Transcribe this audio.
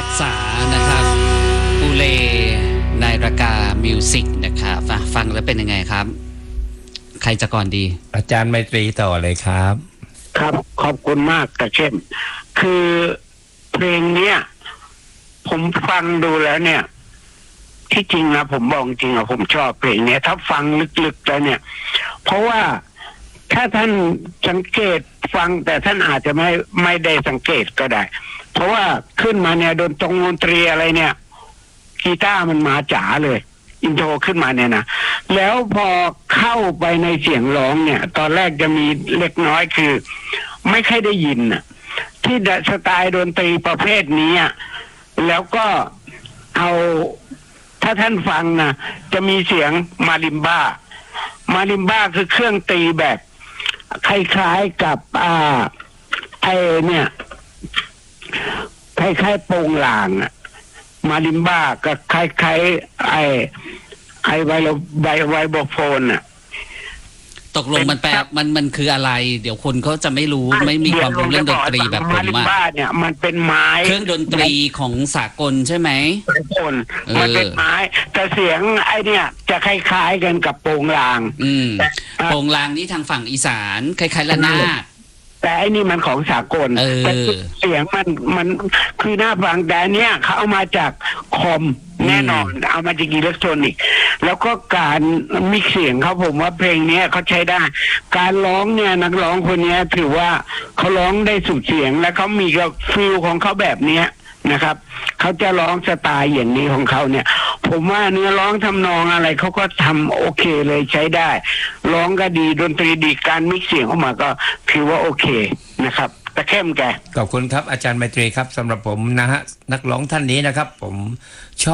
ยักษานะครับอูเลนายรากามิวสิกนะครับฟังแล้วเป็นยังไงครับใครจะก่อนดีอาจารย์ไมตรีต่อเลยครับครับขอบคุณมากแต่เข้มคือเพลงเนี้ยผมฟังดูแล้วเนี่ยที่จริงนะผมบอกจริงอะผมชอบเพลงเนี้ยถ้าฟังลึกๆแล้วเนี่ยเพราะว่าถ้าท่านสังเกตฟังแต่ท่านอาจจะไม่ได้สังเกตก็ได้ เพราะว่าขึ้นมาเนี่ยดนตรีอะไรเนี่ยกีตาร์มันมาจ๋าเลยอินโทรขึ้นมาเนี่ยนะแล้วพอเข้าไปในเสียงร้องเนี่ยตอนแรกจะมีเล็กน้อยคือไม่ค่อยได้ยินน่ะที่สไตล์ดนตรีประเภทนี้แล้วก็เอาถ้าท่านฟังนะจะมีเสียงมาริมบ้าคือเครื่องตีแบบคล้ายๆกับไอเนี่ยคล้ายๆโปงลางมาริมบ้ากับคล้ายๆไอไวโบโฟนตกลงมันแปลมันคืออะไรเดี๋ยวคนเขาจะไม่รู้ไม่มีความรู้เรื่องดนตรีแบบผมมาริมบ้าเนี่ยมันเป็นไม้เครื่องดนตรีของสากลใช่ไหมสากลมันเป็นไม้แต่เสียงไอเนี่ยจะคล้ายๆกันกับโปงลางโปงลางนี่ทางฝั่งอีสานคล้ายๆระนาดแต่อันนี้มันของสากลแต่เสียงมันคือหน้าฟังแต่เนี้ยเขาเอามาจากคอมแน่นอนเอามาจากอิเล็กทรอนิกส์แล้วก็การมิกซ์เสียงเขาผมว่าเพลงนี้เขาใช้ได้การร้องเนี่ยนักร้องคนนี้ถือว่าเขาร้องได้สุดเสียงและเขามีกับฟิลของเขาแบบนี้นะครับเขาจะร้องสไตล์อย่างนี้ของเขาเนี่ยผมว่าเนื้อร้องทำนองอะไรเขาก็ทำโอเคเลยใช้ได้ร้องก็ดีดนตรีดีการมิกซ์เสียงออกมาก็ถือว่าโอเคนะครับแต่เข้มแกขอบคุณครับอาจารย์ไมตรีครับสำหรับผมนะฮะนักร้องท่านนี้นะครับผมชอบ